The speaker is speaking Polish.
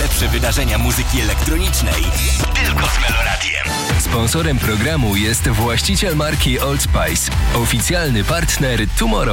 Najlepsze wydarzenia muzyki elektronicznej tylko z Meloradiem. Sponsorem programu jest właściciel marki Old Spice, oficjalny partner Tomorrow.